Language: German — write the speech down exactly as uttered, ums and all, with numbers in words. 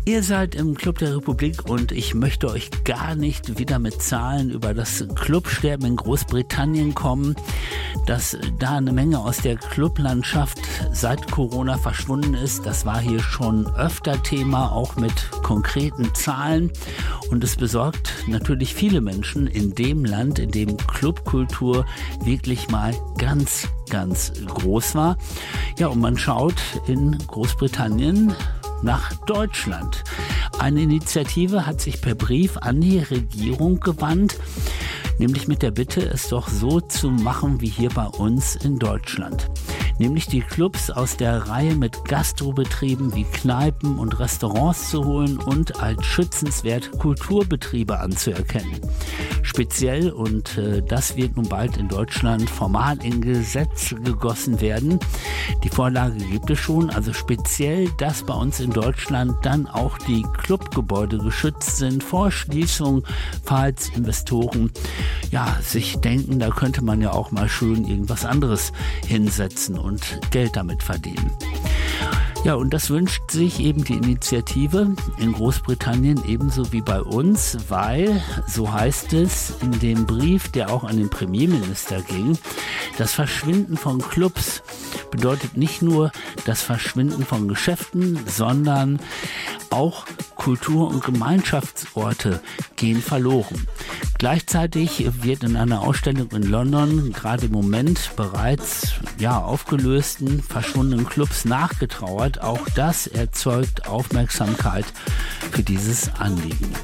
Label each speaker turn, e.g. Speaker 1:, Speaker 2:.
Speaker 1: Ihr seid im Club der Republik und ich möchte euch gar nicht wieder mit Zahlen über das Clubsterben in Großbritannien kommen, dass da eine Menge aus der Clublandschaft seit Corona verschwunden ist. Das war hier schon öfter Thema, auch mit konkreten Zahlen. Und es besorgt natürlich viele Menschen in dem Land, in dem Clubkultur wirklich mal ganz, ganz groß war. Ja, und man schaut in Großbritannien nach Deutschland. Eine Initiative hat sich per Brief an die Regierung gewandt, nämlich mit der Bitte, es doch so zu machen wie hier bei uns in Deutschland. Nämlich die Clubs aus der Reihe mit Gastrobetrieben wie Kneipen und Restaurants zu holen und als schützenswerte Kulturbetriebe anzuerkennen. Speziell, und äh, das wird nun bald in Deutschland formal in Gesetz gegossen werden, die Vorlage gibt es schon, also speziell, dass bei uns in Deutschland dann auch die Clubgebäude geschützt sind vor Schließung, falls Investoren ja, sich denken, da könnte man ja auch mal schön irgendwas anderes hinsetzen und Geld damit verdienen. Ja, und das wünscht sich eben die Initiative in Großbritannien ebenso wie bei uns, weil, so heißt es in dem Brief, der auch an den Premierminister ging, das Verschwinden von Clubs bedeutet nicht nur das Verschwinden von Geschäften, sondern auch Kultur- und Gemeinschaftsorte gehen verloren. Gleichzeitig wird in einer Ausstellung in London gerade im Moment bereits ja, aufgelösten, verschwundenen Clubs nachgetrauert. Auch das erzeugt Aufmerksamkeit für dieses Anliegen.